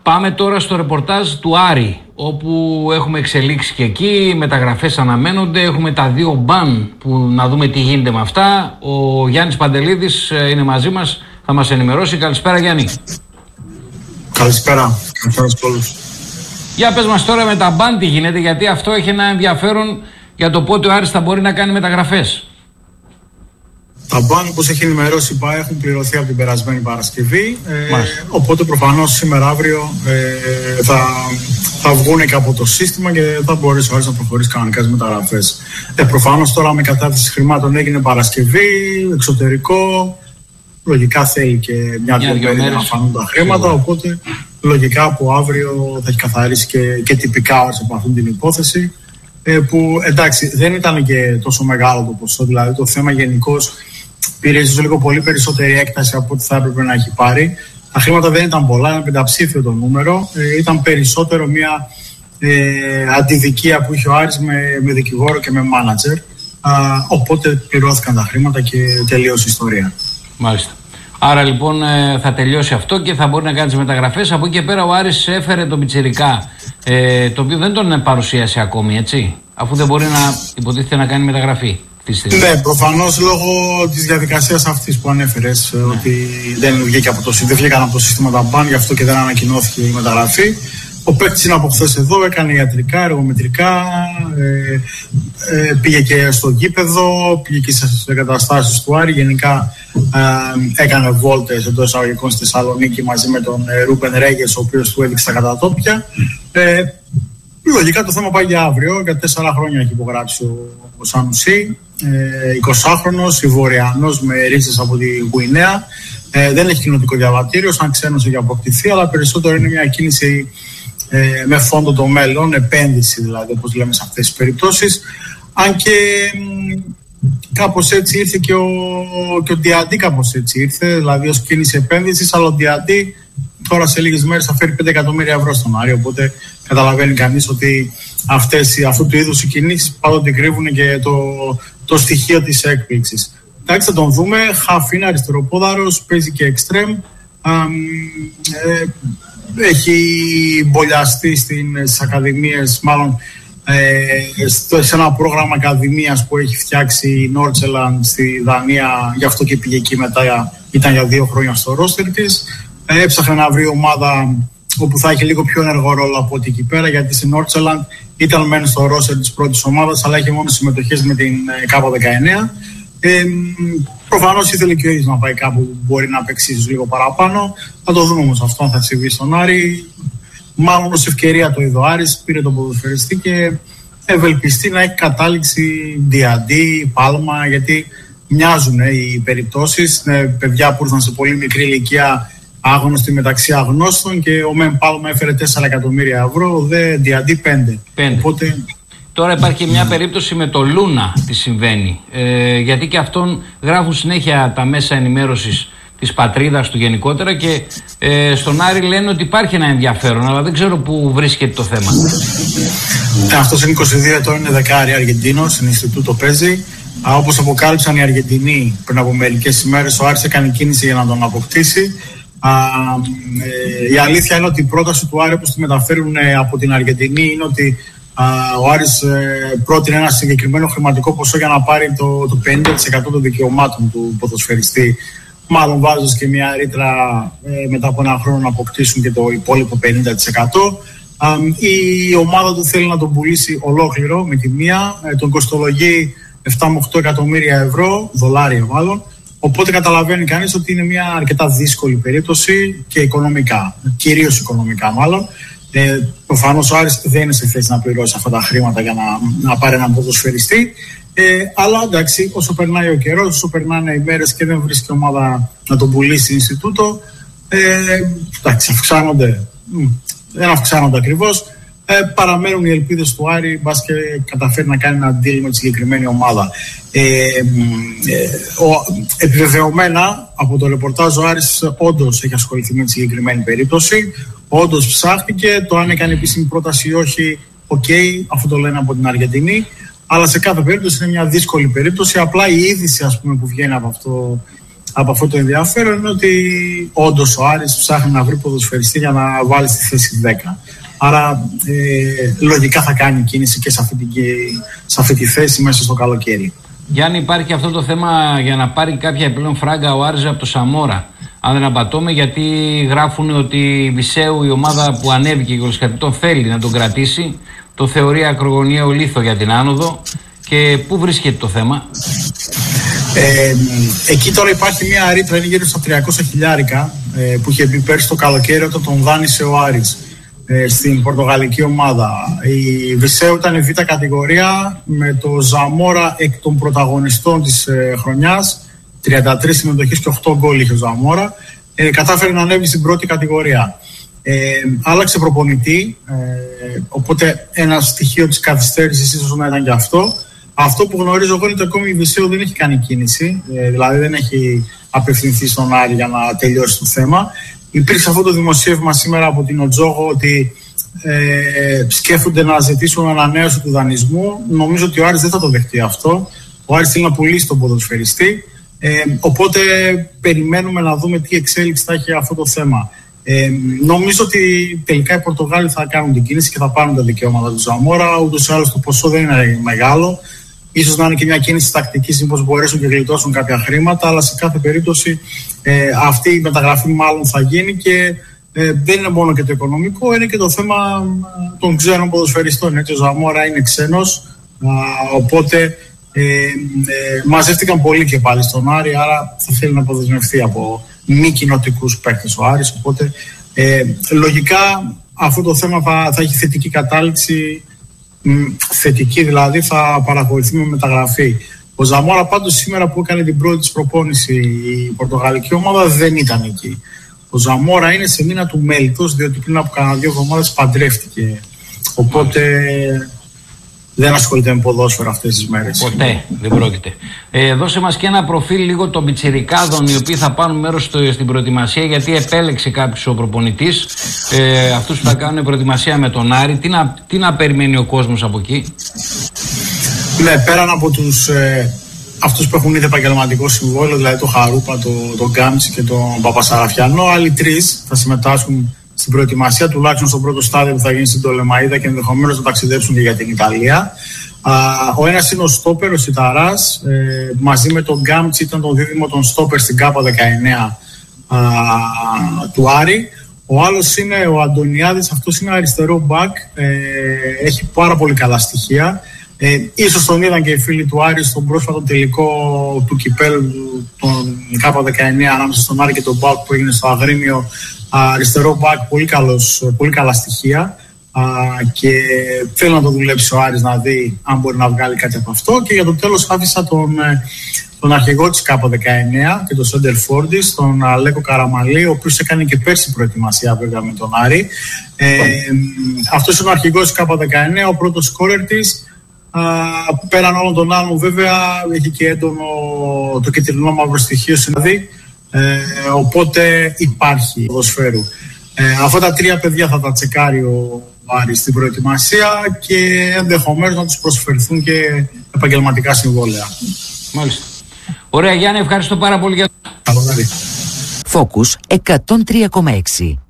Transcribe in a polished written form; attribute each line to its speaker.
Speaker 1: Πάμε τώρα στο ρεπορτάζ του Άρη, όπου έχουμε εξελίξει και εκεί, μεταγραφές αναμένονται, έχουμε τα 2 μπαν που να δούμε τι γίνεται με αυτά. Ο Γιάννης Παντελίδης είναι μαζί μας, θα μας ενημερώσει. Καλησπέρα Γιάννη.
Speaker 2: Καλησπέρα, καλησπέρα σε όλους.
Speaker 1: Για πες μας τώρα με τα μπαν τι γίνεται, γιατί αυτό έχει ένα ενδιαφέρον για το πότε ο Άρης θα μπορεί να κάνει μεταγραφές.
Speaker 2: Τα μπαν, όπως έχει ενημερώσει η ΠΑΕ, έχουν πληρωθεί από την περασμένη Παρασκευή. Οπότε προφανώς σήμερα αύριο θα βγουν και από το σύστημα και θα μπορέσει ο Άρης να προχωρήσει κανονικά στις μεταγραφές. Προφανώς τώρα με κατάθεση χρημάτων έγινε Παρασκευή, εξωτερικό. Λογικά θέλει και μια-δυο μέρες να φανούν τα χρήματα. Οπότε λογικά από αύριο θα έχει καθαρίσει και τυπικά ο Άρης από αυτήν την υπόθεση. Που εντάξει δεν ήταν και τόσο μεγάλο το ποσό, δηλαδή το θέμα γενικώς πήρε ίσως λίγο πολύ περισσότερη έκταση από ό,τι θα έπρεπε να έχει πάρει. Τα χρήματα δεν ήταν πολλά, ήταν πενταψήφιο το νούμερο, ήταν περισσότερο μια αντιδικία που είχε ο Άρης με δικηγόρο και με μάνατζερ, οπότε πληρώθηκαν τα χρήματα και τελείωσε η ιστορία.
Speaker 1: Μάλιστα. Άρα λοιπόν θα τελειώσει αυτό και θα μπορεί να κάνει τις μεταγραφές. Από εκεί και πέρα ο Άρης έφερε τον Πιτσιρικά, το οποίο δεν τον παρουσίασε ακόμη, έτσι, αφού δεν μπορεί να υποτίθεται να κάνει μεταγραφή.
Speaker 2: Ναι, προφανώς λόγω της διαδικασίας αυτής που ανέφερες, ότι δεν βγήκαν από το σύστημα τα μπαν, γι' αυτό και δεν ανακοινώθηκε η μεταγραφή. Ο παίκτης είναι από χθες εδώ, έκανε ιατρικά, εργομετρικά, πήγε και στο γήπεδο, πήγε και στις εγκαταστάσεις του Άρη. Γενικά έκανε βόλτες εντός εισαγωγικών στη Θεσσαλονίκη μαζί με τον Ρούπεν Ρέγες, ο οποίος του έδειξε τα κατατόπια. Λογικά το θέμα πάει για αύριο, για 4 χρόνια έχει υπογράψει ο Σανουσί, 20χρονος, Ιβοριανός με ρίζες από τη Γουινέα. Δεν έχει κοινοτικό διαβατήριο, σαν ξένος έχει αποκτηθεί, αλλά περισσότερο είναι μια κίνηση με φόντο το μέλλον, επένδυση δηλαδή, όπως λέμε σε αυτές τις περιπτώσεις. Αν και κάπως έτσι ήρθε και ο Διαντή, κάπως έτσι ήρθε, δηλαδή ως κίνηση επένδυσης, αλλά ο Διαντή τώρα σε λίγες μέρες θα φέρει 5 εκατομμύρια ευρώ στον Άρη, οπότε καταλαβαίνει κανείς ότι αυτού του είδους οι κινήσεις πάντοτε κρύβουν και το στοιχείο της έκπληξης. Εντάξει, θα τον δούμε. Χαφ είναι αριστεροπόδαρος, παίζει και εξτρέμ. Έχει μπολιαστεί στις ακαδημίες, μάλλον σε ένα πρόγραμμα ακαδημίας που έχει φτιάξει η Νόρτσελαντ στη Δανία, γι' αυτό και πήγε εκεί μετά, ήταν για 2 χρόνια στο ρόστερ της. Έψαχνε να βρει ομάδα όπου θα έχει λίγο πιο ενεργό ρόλο από ό,τι εκεί πέρα, γιατί στην Νόρτσελαντ ήταν μεν στο ρόστερ της πρώτης ομάδας, αλλά είχε μόνο συμμετοχές με την K19. Προφανώς ήθελε και ο ίδιος να πάει κάπου που μπορεί να παίξει λίγο παραπάνω. Θα το δούμε όμως αυτό αν θα συμβεί στον Άρη. Μάλλον ως ευκαιρία το είδε ο Άρης, πήρε τον ποδοσφαιριστή και ευελπιστεί να έχει κατάληξη Διαντή, Πάλμα, γιατί μοιάζουν οι περιπτώσεις. Παιδιά που ήρθαν σε πολύ μικρή ηλικία, άγνωστοι μεταξύ αγνώστων, και ο Μεν Πάλμα έφερε 4 εκατομμύρια ευρώ, ο Δε Διαντή 5. Οπότε...
Speaker 1: Τώρα υπάρχει και μια περίπτωση με το Λούνα, τι συμβαίνει, γιατί και αυτόν γράφουν συνέχεια τα μέσα ενημέρωσης της πατρίδας του γενικότερα και στον Άρη λένε ότι υπάρχει ένα ενδιαφέρον, αλλά δεν ξέρω πού βρίσκεται το θέμα.
Speaker 2: Αυτός είναι 22 ετών, είναι δεκάρι Αργεντίνος, στην Ινστιτούτο παίζει. Όπως αποκάλυψαν οι Αργεντινοί πριν από μερικές ημέρες, ο Άρης έκανε κίνηση για να τον αποκτήσει. Η αλήθεια είναι ότι η πρόταση του Άρη, όπως τη μεταφέρουν από την Αργεντινή, είναι ότι ο Άρης πρότεινε ένα συγκεκριμένο χρηματικό ποσό για να πάρει το 50% των δικαιωμάτων του ποδοσφαιριστή, μάλλον βάζοντας και μια ρήτρα μετά από 1 χρόνο να αποκτήσουν και το υπόλοιπο 50%. Η ομάδα του θέλει να τον πουλήσει ολόκληρο με τη μία, τον κοστολογεί 7 με 8 εκατομμύρια ευρώ, δολάρια μάλλον. Οπότε καταλαβαίνει κανείς ότι είναι μια αρκετά δύσκολη περίπτωση και οικονομικά, κυρίως οικονομικά μάλλον. Προφανώς ο Άρης δεν είναι σε θέση να πληρώσει αυτά τα χρήματα για να πάρει έναν ποδοσφαιριστή. Αλλά εντάξει, όσο περνάει ο καιρός, όσο περνάνε οι μέρες και δεν βρίσκει ομάδα να τον πουλήσει Ινστιτούτο, εντάξει, δεν αυξάνονται ακριβώς. Παραμένουν οι ελπίδες του Άρη, μπας και καταφέρει να κάνει ένα deal με τη συγκεκριμένη ομάδα. Επιβεβαιωμένα από το ρεπορτάζ, ο Άρης όντως έχει ασχοληθεί με τη συγκεκριμένη περίπτωση, όντως ψάχτηκε, το αν έκανε επίσημη πρόταση ή όχι, αφού το λένε από την Αργεντινή, αλλά σε κάθε περίπτωση είναι μια δύσκολη περίπτωση. Απλά η είδηση, ας πούμε, που βγαίνει από αυτό το ενδιαφέρον είναι ότι όντως ο Άρης ψάχνει να βρει ποδοσφαιριστή για να βάλει στη θέση 10. Άρα λογικά θα κάνει κίνηση και σε αυτή τη θέση μέσα στο καλοκαίρι.
Speaker 1: Γιάννη, υπάρχει αυτό το θέμα για να πάρει κάποια επιπλέον φράγκα ο Άρης από το Σαμόρα. Αν δεν απατώμε, γιατί γράφουν ότι η Βυσσέου, η ομάδα που ανέβηκε και ο τον θέλει να τον κρατήσει, το θεωρεί ακρογωνιαίο λίθο για την άνοδο. Και πού βρίσκεται το θέμα?
Speaker 2: Εκεί τώρα υπάρχει μια ρήτρα, είναι γύρω στα 300 χιλιάρικα που είχε μπει πέρσι το καλοκαίρι όταν τον δάνεισε ο Άρης στην πορτογαλική ομάδα. Η Βυσσέου ήταν β' κατηγορία με το Ζαμόρα εκ των πρωταγωνιστών της χρονιάς. 33 συμμετοχές και 8 γκολ είχε ο Ζαμόρα. Κατάφερε να ανέβει στην πρώτη κατηγορία. Άλλαξε προπονητή, οπότε ένα στοιχείο της καθυστέρησης ίσως να ήταν και αυτό. Αυτό που γνωρίζω εγώ είναι ότι ακόμη η Βυσσέου δεν έχει κάνει κίνηση, δηλαδή δεν έχει απευθυνθεί στον Άρη για να τελειώσει το θέμα. Υπήρξε αυτό το δημοσίευμα σήμερα από την Οτζόγο ότι σκέφτονται να ζητήσουν ανανέωση του δανεισμού. Νομίζω ότι ο Άρης δεν θα το δεχτεί αυτό. Ο Άρης θέλει να πουλήσει τον ποδοσφαιριστή. Οπότε περιμένουμε να δούμε τι εξέλιξη θα έχει αυτό το θέμα. Νομίζω ότι τελικά οι Πορτογάλοι θα κάνουν την κίνηση και θα πάρουν τα δικαιώματα του Ζαμόρα. Ούτως ή άλλως το ποσό δεν είναι μεγάλο. Ίσως να είναι και μια κίνηση τακτικής, μήπως μπορέσουν και γλιτώσουν κάποια χρήματα, αλλά σε κάθε περίπτωση αυτή η μεταγραφή μάλλον θα γίνει και δεν είναι μόνο και το οικονομικό, είναι και το θέμα των ξένων ποδοσφαιριστών. Έτσι, ο Ζαμόρα είναι ξένος, οπότε μαζεύτηκαν πολύ και πάλι στον Άρη, άρα θα θέλει να αποδεσμευτεί από μη κοινοτικούς παίκτες ο Άρης, οπότε λογικά αυτό το θέμα θα έχει θετική κατάληξη, θετική δηλαδή, θα παρακολουθεί με μεταγραφή. Ο Ζαμόρα πάντως σήμερα που έκανε την πρώτη της προπόνηση η πορτογαλική ομάδα δεν ήταν εκεί. Ο Ζαμόρα είναι σε μήνα του μέλητος, διότι πριν από κανένα 2 εβδομάδες παντρεύτηκε, οπότε δεν ασχολείται με ποδόσφαιρο αυτές τις μέρες.
Speaker 1: Ποτέ δεν πρόκειται. Δώσε μας και ένα προφίλ λίγο των πιτσιρικάδων οι οποίοι θα πάρουν μέρος στην προετοιμασία, γιατί επέλεξε κάποιος ο προπονητής αυτούς που θα κάνουν προετοιμασία με τον Άρη. Τι να περιμένει ο κόσμος από εκεί?
Speaker 2: Ναι, πέραν από αυτούς που έχουν ήδη επαγγελματικό συμβόλαιο, δηλαδή τον Χαρούπα, τον Γκάμτσι και τον Παπασαραφιανό, άλλοι 3 θα συμμετάσχουν στην προετοιμασία, τουλάχιστον στο πρώτο στάδιο που θα γίνει στην Πτολεμαΐδα και ενδεχομένως να ταξιδέψουν και για την Ιταλία. Ο ένας είναι ο στόπερ, ο Σιταράς, μαζί με τον Γκάμτσι ήταν το δίδυμο των στόπερ στην ΚΑΠΑ 19 του Άρη. Ο άλλος είναι ο Αντωνιάδης, αυτός είναι αριστερό μπακ, έχει πάρα πολύ καλά στοιχεία. Ίσως τον είδαν και οι φίλοι του Άρη στον πρόσφατο τελικό του κυπέλλου των ΚΑΠΑ 19 ανάμεσα στον Άρη και τον ΠΑΟΚ που έγινε στο Αγρίνιο. Αριστερό μπακ, πολύ καλά στοιχεία και θέλω να το δουλέψει ο Άρης να δει αν μπορεί να βγάλει κάτι από αυτό. Και για το τέλος άφησα τον αρχηγό της ΚΑΠΑ 19 και τον Σέντερ Φόρντις, τον Αλέκο Καραμαλή, ο οποίος έκανε και πέρσι προετοιμασία βέβαια με τον Άρη. Αυτός είναι ο αρχηγός της ΚΑΠΑ 19, ο πρώτος σκόρερ της. Πέραν όλων των άλλων βέβαια έχει και έντονο το κεντρινό μαύρο στοιχείο συναδεί. Οπότε υπάρχει ποδοσφαίρου. Αυτά τα 3 παιδιά θα τα τσεκάρει ο Άρης στην προετοιμασία και ενδεχομένως να τους προσφερθούν και επαγγελματικά συμβόλαια.
Speaker 1: Μάλιστα. Ωραία Γιάννη, ευχαριστώ πάρα πολύ για το...
Speaker 3: Focus 103,6.